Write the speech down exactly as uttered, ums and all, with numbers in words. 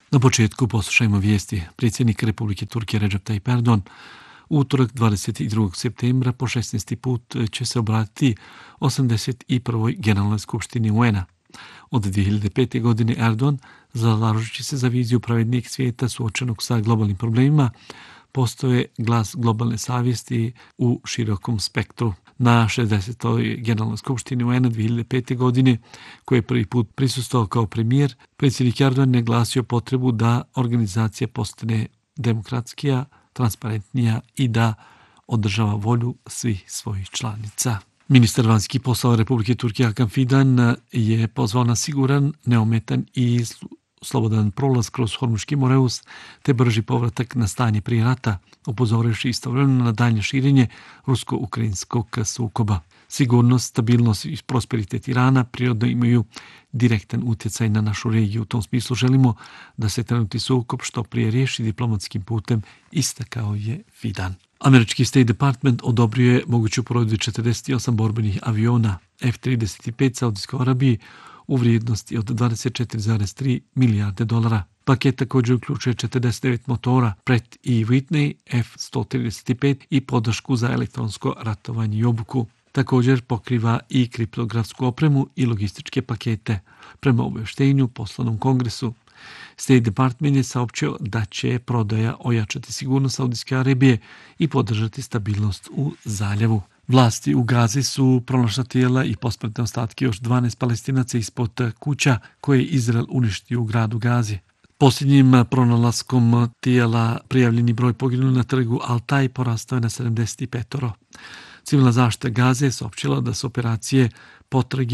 Na početku poslušajmo vijesti. Predsjednik Republike Turske Recep Tayyip Erdogan u utorak dvadeset drugog septembra po šesnaesti put će se obratiti osamdeset prvoj Generalnoj skupštini U N-a. Od dvije hiljade pete. godine Erdogan, zalažući se za viziju pravednijeg svijeta suočenog sa globalnim problemima, postoje glas globalne savjesti u širokom spektru. Na šezdesetoj Generalnoj skupštini U N-a dvije hiljade pete. godine, koji je prvi put prisustvovao kao premijer, predsjednik Erdogan je glasio potrebu da organizacija postane demokratskija, transparentnija i da održava volju svih svojih članica. Ministar vanjskih poslova Republike Turske Hakan Fidan je pozvao na siguran, neometan i slobodan prolaz kroz Hormuški Moreus te brži povratak na stanje prije rata, upozorivši istovremeno na daljnje širenje rusko-ukrajinskog sukoba. Sigurnost, stabilnost i prosperitet Irana prirodno imaju direktan utjecaj na našu regiju. U tom smislu želimo da se trenutni sukob što prije riješi diplomatskim putem, istakao je Fidan. Američki State Department odobrio je moguću provedbu četrdeset osam borbenih aviona F trideset pet Saudijskoj Arabiji u vrijednosti od dvadeset četiri zarez tri milijarde dolara. Paket također uključuje četrdeset devet motora Pratt i Whitney F sto trideset pet i podršku za elektronsko ratovanje i obuku. Također pokriva i kriptografsku opremu i logističke pakete. Prema obavještenju poslanom Kongresu, State Department je saopćio da će prodaja ojačati sigurnost Saudijske Arabije i podržati stabilnost u zaljevu. Vlasti u Gazi su pronašla tijela i posmrtne ostatke još dvanaest Palestinaca ispod kuća koje je Izrael uništio u gradu Gazi. Posljednjim pronalaskom tijela prijavljeni broj poginulih na trgu Altaj porastao je na sedamdeset pet. Civilna zaštita Gaze je saopćila da su operacije potrage